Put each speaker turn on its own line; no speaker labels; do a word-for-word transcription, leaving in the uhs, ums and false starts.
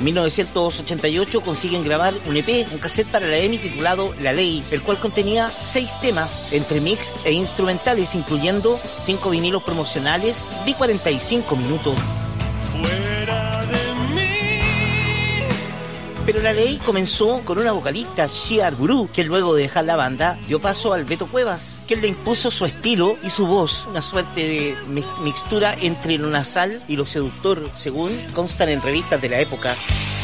En mil novecientos ochenta y ocho consiguen grabar un E P, un cassette para la EMI titulado La Ley, el cual contenía seis temas, entre mix e instrumentales, incluyendo cinco vinilos promocionales de cuarenta y cinco minutos.
Fuera de mí.
Pero La Ley comenzó con una vocalista, Shiar Guru, que luego de dejar la banda dio paso al Beto Cuevas, que le impuso su estilo y su voz, una suerte de mixtura entre lo nasal y lo seductor, según constan en revistas de la época.